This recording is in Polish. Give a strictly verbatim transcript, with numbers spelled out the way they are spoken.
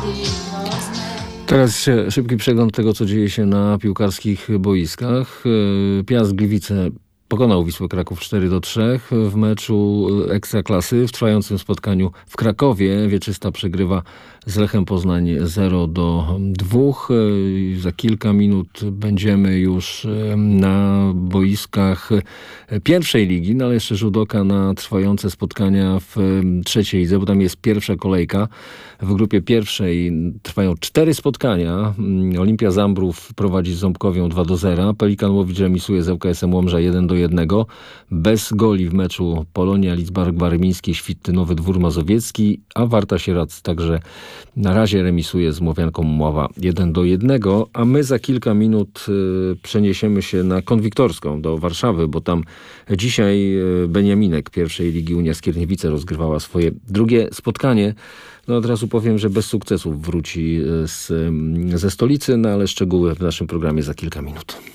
Teraz szybki przegląd tego, co dzieje się na piłkarskich boiskach. Piast Gliwice pokonał Wisłę Kraków cztery do trzech w meczu Ekstraklasy. W trwającym spotkaniu w Krakowie Wieczysta przegrywa z Lechem Poznań zero do dwóch. Za kilka minut będziemy już na boiskach pierwszej ligi, no ale jeszcze rzut oka na trwające spotkania w trzeciej lidze, bo tam jest pierwsza kolejka. W grupie pierwszej trwają cztery spotkania. Olimpia Zambrów prowadzi z Ząbkowią dwa do zera. Pelikan Łowicz remisuje z ŁKS-em Łomża jeden do jednego. Bez goli w meczu Polonia Lidzbark Warmińskie, Świty Nowy Dwór Mazowiecki, a Warta Sierac także na razie remisuje z Młowianką Mława jeden do jednego, a my za kilka minut y, przeniesiemy się na Konwiktorską do Warszawy, bo tam dzisiaj y, Beniaminek pierwszej ligi Unia Skierniewice rozgrywała swoje drugie spotkanie. No od razu powiem, że bez sukcesów wróci z, ze stolicy, no ale szczegóły w naszym programie za kilka minut.